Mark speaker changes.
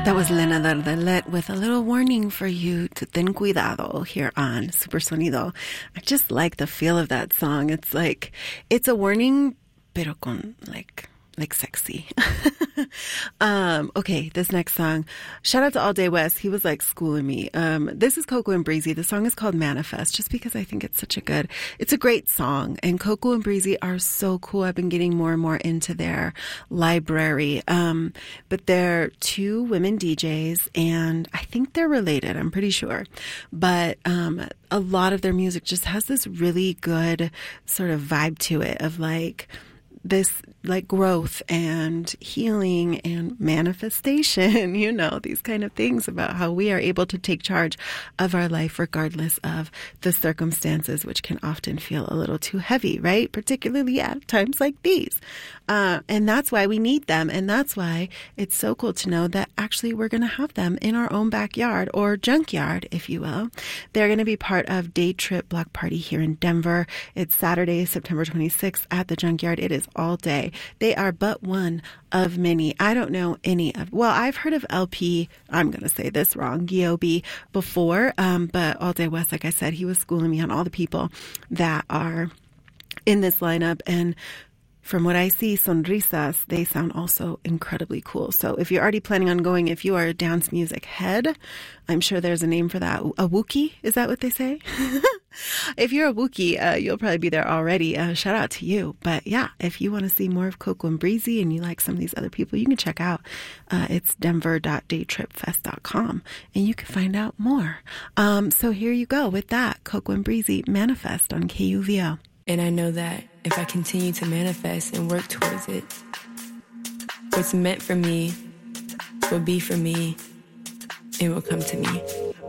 Speaker 1: That was Lena Dardelet with a little warning for you to ten cuidado here on Super Sonido. I just like the feel of that song. It's like, it's a warning, pero con like sexy. Okay, this next song. Shout out to All Day West. He was like schooling me. This is Coco and Breezy. The song is called Manifest, just because I think it's it's a great song. And Coco and Breezy are so cool. I've been getting more and more into their library. But they're two women DJs, and I think they're related. I'm pretty sure. But, a lot of their music just has this really good sort of vibe to it of like, this like growth and healing and manifestation, you know, these kind of things about how we are able to take charge of our life regardless of the circumstances, which can often feel a little too heavy, right? Particularly at times like these. And that's why we need them. And that's why it's so cool to know that actually we're going to have them in our own backyard or junkyard, if you will. They're going to be part of Day Trip Block Party here in Denver. It's Saturday, September 26th at the junkyard. It is all day. They are but one of many. I don't know any of, well, I've heard of LP, I'm going to say this wrong, Giobbi before, but All Day West, like I said, he was schooling me on all the people that are in this lineup. And from what I see, Sonrisas, they sound also incredibly cool. So if you're already planning on going, if you are a dance music head, I'm sure there's a name for that. A Wookiee? Is that what they say? If you're a Wookiee, you'll probably be there already. Shout out to you. But yeah, if you want to see more of Coco and Breezy and you like some of these other people, you can check out, it's denver.daytripfest.com and you can find out more. So here you go with that. Coco and Breezy, Manifest on KUVO.
Speaker 2: And I know that if I continue to manifest and work towards it, what's meant for me will be for me and will come to me.